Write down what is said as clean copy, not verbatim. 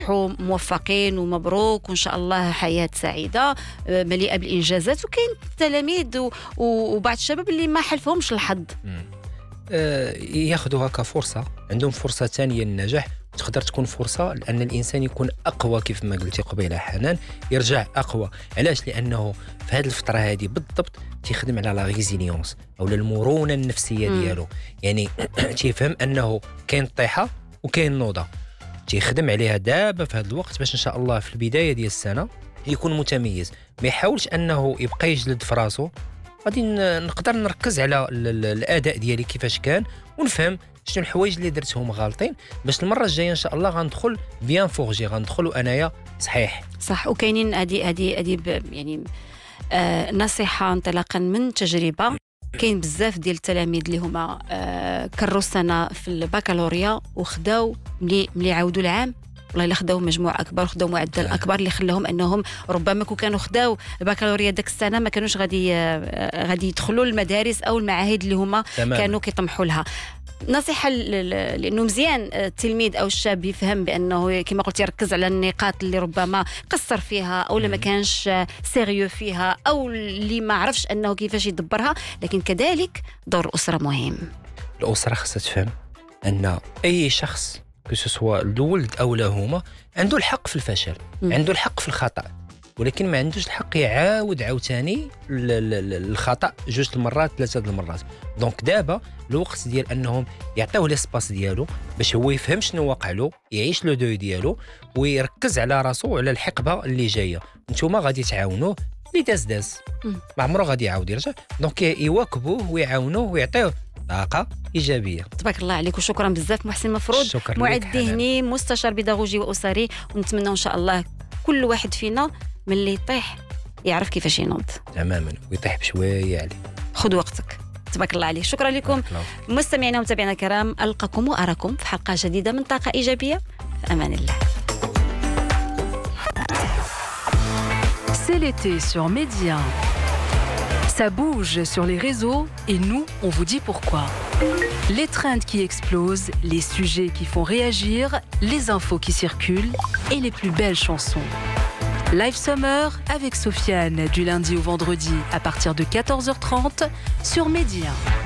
موفقين ومبروك وإن شاء الله حياة سعيدة مليئة بالإنجازات. وكاين تلاميذ وبعض الشباب اللي ما حلفهمش الحظ ياخذوها كفرصة، عندهم فرصة ثانية للنجاح. تقدر تكون فرصة لأن الإنسان يكون أقوى كيف ما قلتي قبيلة حنان، يرجع أقوى. علاش؟ لأنه في هذه الفترة هذه بالضبط تيخدم على لا ريزيليونس أو المرونة النفسية ديالو. يعني تيفهم أنه كاين طيحة وكاين نوضة، تيخدم عليها دابا في هذا الوقت باش إن شاء الله في البداية ديال السنة يكون متميز. ما يحاولش أنه يبقى يجلد في راسو. غادي نقدر نركز على الأداء ديالي كيفاش كان، ونفهم شنو الحوايج اللي درتهم غالطين باش المره الجايه ان شاء الله غندخل بيان فورجي، غندخل وانايا صحيح. صح. وكاينين هذه يعني نصيحه انطلاقا من تجربه. كاين بزاف ديال التلاميذ اللي هما كرروا السنه في البكالوريا وخداو ملي عاودوا العام والله الا خداو مجموع اكبر وخداو معدل اكبر اللي خلاهم انهم ربما كانوا خداو البكالوريا داك السنه ما كانوش غادي يدخلوا المدارس او المعاهد اللي هما كانوا كيطمحوا لها. نصيحه لانه مزيان التلميذ او الشاب يفهم بانه كما قلت يركز على النقاط اللي ربما قصر فيها او ما كانش سيريو فيها او اللي ما عرفش انه كيفاش يدبرها. لكن كذلك دور الاسره مهم. الاسره خاصها تفهم ان اي شخص سواء الولد او لا هما عنده الحق في الفشل، عنده الحق في الخطا، ولكن ما عندوش الحق يعاود عاوتاني الخطا 2 المرات 3 المرات. دونك دابا الوقت ديال انهم يعطيوه ليسباس ديالو باش هو يفهم شنو واقع له، يعيش لو دوي ديالو ويركز على راسو وعلى الحقبه اللي جايه. نتوما غادي تعاونوه، اللي داز ما عمره غادي يعاود يرجع. دونك يواكبوه ويعاونوه ويعطيوه طاقه ايجابيه. تبارك الله عليك وشكرا بزاف محسن مفروض، معد ذهني مستشار بيداغوجي واسري. ونتمنى ان شاء الله كل واحد فينا من اللي يطيح يعرف كيفاش ينوض تماما ويطيح بشويه عليه. خذ وقتك. تبارك الله عليك. شكرا لكم مستمعينا ومتابعينا الكرام. القاكم واراكم في حلقه جديده من طاقه ايجابيه. في امان الله. C'est l'été sur Média. Ça bouge sur les réseaux et nous, on vous dit pourquoi. Les trends qui explosent, les sujets qui font réagir, les infos qui circulent et les plus belles chansons. Live Summer avec Sofiane du lundi au vendredi à partir de 14h30 sur Média.